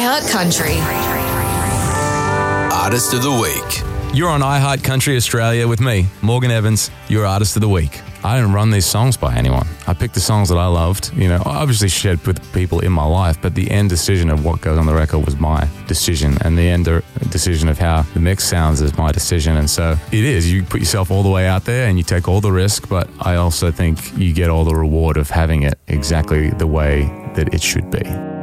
iHeart Country. Artist of the Week. You're on iHeart Country Australia with me, Morgan Evans, your Artist of the Week. I didn't run these songs by anyone. I picked the songs that I loved. You know, I obviously shared with people in my life, but the end decision of what goes on the record was my decision, and the end decision of how the mix sounds is my decision. And so it is. You put yourself all the way out there and you take all the risk, but I also think you get all the reward of having it exactly the way that it should be.